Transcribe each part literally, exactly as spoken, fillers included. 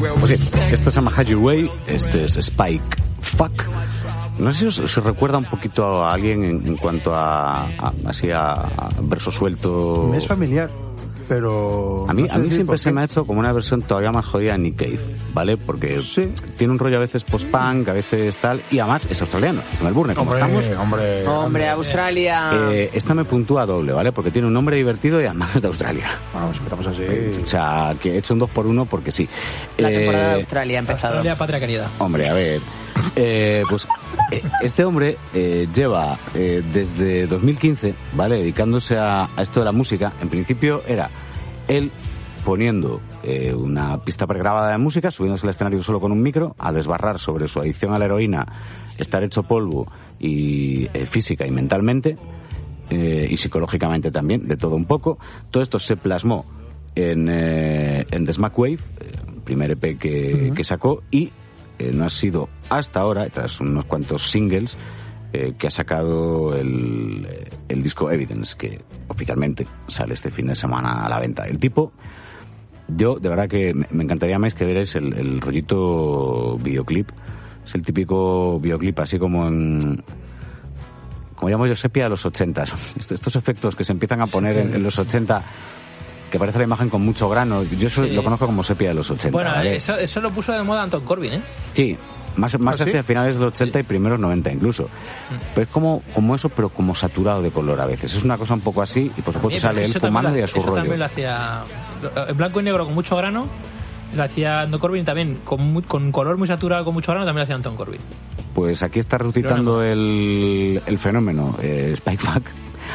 Pues sí, esto se llama Have Your Way, este es Spike Fuck. No sé si os, os recuerda un poquito a alguien en, en cuanto a, a así a, a verso suelto. Me es familiar, pero a mí, no a mí siempre se me ha hecho como una versión todavía más jodida de Nick Cave, ¿vale? Porque sí. tiene un rollo a veces post-punk, a veces tal, y además es australiano, en Melbourne, como hombre, estamos. Hombre, hombre, Australia. Eh, esta me puntúa doble, ¿vale? Porque tiene un nombre divertido y además es de Australia. Vamos, empezamos así. O sea, que he hecho un dos por uno porque sí. La eh, temporada de Australia ha empezado. Australia, patria querida. Hombre, a ver. Eh, pues eh, este hombre eh, lleva eh, desde dos mil quince, ¿vale? Dedicándose a, a esto de la música. En principio era él poniendo eh, una pista pregrabada de música, subiéndose al escenario solo con un micro, a desbarrar sobre su adicción a la heroína, estar hecho polvo y eh, física y mentalmente, eh, y psicológicamente también, de todo un poco. Todo esto se plasmó en, eh, en The Smack Wave, el primer E P que, uh-huh. que sacó, y eh, no ha sido hasta ahora, tras unos cuantos singles, eh, que ha sacado el, el disco Evidence, que oficialmente sale este fin de semana a la venta. El tipo, yo de verdad que me encantaría más que veréis el, el rollito videoclip. Es el típico videoclip así como en, como llamo yo, sepia de los ochenta. Estos, estos efectos que se empiezan a poner en, en los ochenta, que parece la imagen con mucho grano. Yo eso sí. lo conozco como sepia de los ochenta. Bueno, ¿vale? eso, eso lo puso de moda Anton Corbijn, ¿eh? Sí, más, más ¿Ah, hacia sí? finales de los ochenta sí. y primeros noventa incluso. Pero es como, como eso, pero como saturado de color a veces. Es una cosa un poco así, y por supuesto sale él fumando y a su eso rollo. También lo hacía en blanco y negro con mucho grano. Lo hacía Anton Corbijn también, con, muy, con color muy saturado, con mucho grano, también lo hacía Anton Corbijn. Pues aquí está resucitando el, el fenómeno eh, Spike Fuck.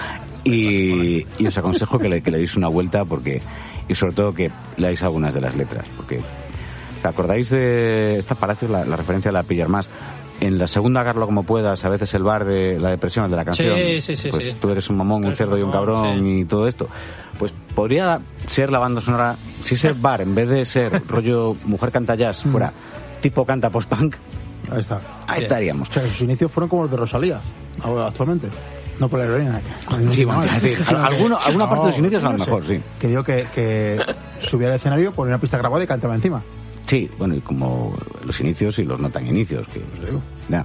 Y, y os aconsejo que le, que le deis una vuelta, porque, y sobre todo que leáis algunas de las letras, porque ¿te acordáis de esta? Parece la, la referencia de la pillar más. En la segunda, agarlo como puedas, a veces el bar de la depresión, el de la canción. Sí, sí, sí. Pues sí. tú eres un mamón, un cerdo y un cabrón, sí. y todo esto. Pues podría ser la banda sonora, si ese bar, en vez de ser rollo mujer canta jazz, fuera tipo canta post-punk. Ahí está. Ahí estaríamos. O sea, sus inicios fueron como los de Rosalía, ahora, actualmente. No por la heroína. Sí, bueno, es decir, alguno, alguna no, parte de los inicios a lo no mejor, sé. sí. Que digo que, que subía al escenario, ponía una pista grabada y cantaba encima. Sí, bueno, y como los inicios y los no tan inicios, que os digo. Ya.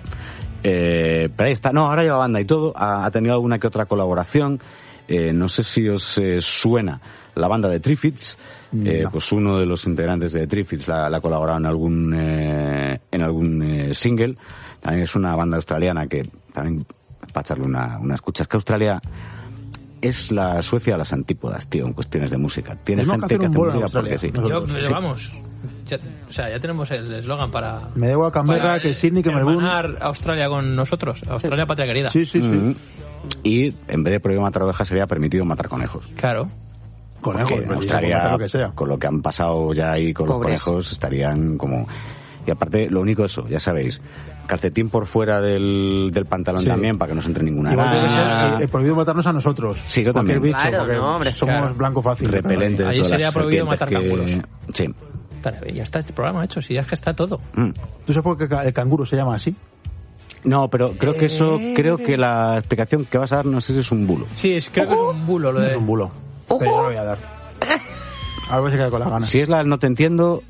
Eh, pero ahí está. No, ahora lleva banda y todo. Ha, ha tenido alguna que otra colaboración. Eh, no sé si os eh, suena la banda de Triffids. Eh, no. Pues uno de los integrantes de Triffids la, la ha colaborado en algún eh, en algún eh, single. También es una banda australiana que también para echarle una, una escucha. Es que Australia es la Suecia de las antípodas, tío, en cuestiones de música. Tiene gente que, que hace música porque sí. Yo, pero sí. vamos, ya, o sea, ya tenemos el eslogan para... Me debo a Canberra, que Sydney, que Melbourne... hermanar Australia con nosotros, Australia, patria querida. Sí, sí, sí. Mm-hmm. Y en vez de prohibido matar ovejas sería permitido matar conejos. Claro. Conejos, en Australia, lo que sea. Con lo que han pasado ya ahí con Pobres. Los conejos, estarían como... Y aparte, lo único eso, ya sabéis, calcetín por fuera del, del pantalón sí. también, para que no se entre ninguna araña. Eh, prohibido matarnos a nosotros. Sí, yo también. Bicho, claro, porque no, hombre, somos claro. blanco fácil. Repelente de Ahí todas sería las prohibido matar que... canguros. Sí. Ya está este programa hecho, si ya es que está todo. Mm. ¿Tú sabes por qué el canguro se llama así? No, pero creo que eso, creo que la explicación que vas a dar, no sé si es un bulo. Sí, es, creo que es un bulo lo de... No es un bulo. Pero yo lo voy a dar. Ahora se queda con las ganas. Si es la no te entiendo,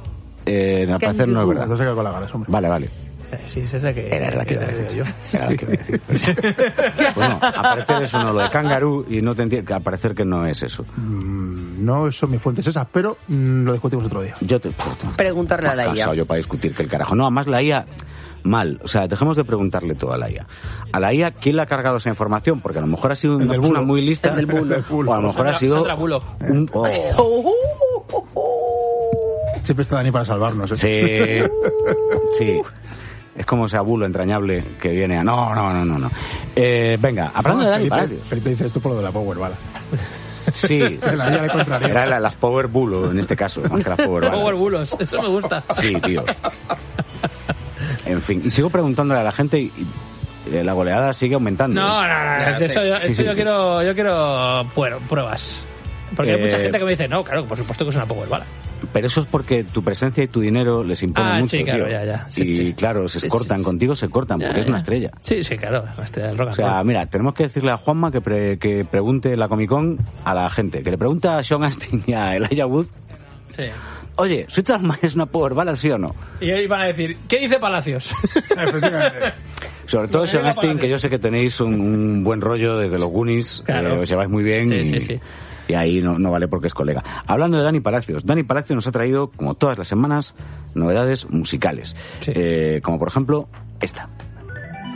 eh, al parecer no es verdad. Entonces se queda con las ganas, hombre. Vale, vale. Eh, sí, es esa que... Era la que iba a decir yo. Era la que iba a decir. Bueno, al parecer eso no, lo de kangaroo, y no te entiendo, al parecer que no es eso. Mm, no son mis fuentes esas, pero mm, lo discutimos otro día. Yo te... Puto, preguntarle a la I A. Yo para discutir que el carajo. No, además la I A... Mal, o sea, dejemos de preguntarle todo a la I A. A la I A, ¿quién le ha cargado esa información? Porque a lo mejor ha sido una persona muy lista. El del bulo. O a lo mejor Sandra, ha sido... Sandra Bullock. Un... Oh. Siempre está Dani para salvarnos, ¿eh? Sí, sí. Es como ese abuelo entrañable que viene a... No, no, no, no, no. Eh, venga, hablando no, de Dani, Felipe, Felipe dice esto por lo de la Power Bala. Sí, la I A le contraría. Era la, las Power Bulo en este caso, más que las Power Bala. Power Bulos, eso me gusta. Sí, tío. En fin, y sigo preguntándole a la gente y, y la goleada sigue aumentando. No, no, no, Ya, eso, sí. yo, Sí, eso sí, yo sí. quiero, yo quiero bueno, pruebas. Porque Eh, hay mucha gente que me dice, no, claro, por supuesto que es una Power Bala. Pero eso es porque tu presencia y tu dinero les impone Ah, mucho, sí, claro, tío. ya, ya. Sí, y sí. claro, se Sí, cortan sí, sí. contigo, se cortan, porque Ya, es una ya. estrella. Sí, sí, claro, la estrella del rock O and sea, roll. mira, tenemos que decirle a Juanma que, pre, que pregunte la Comic Con a la gente, que le pregunte a Sean Astin y a Elijah Wood Sí. oye, Sweet Child Mine es una power ballad, ¿sí o no? Y hoy van a decir, ¿qué dice Palacios? Efectivamente. Sobre todo Sean Astin, que yo sé que tenéis un, un buen rollo desde los Goonies, Claro. eh, os lleváis muy bien. Sí, y, sí, sí. y ahí no, no vale porque es colega. Hablando de Dani Palacios, Dani Palacios nos ha traído, como todas las semanas, novedades musicales. Sí. Eh, como por ejemplo, esta.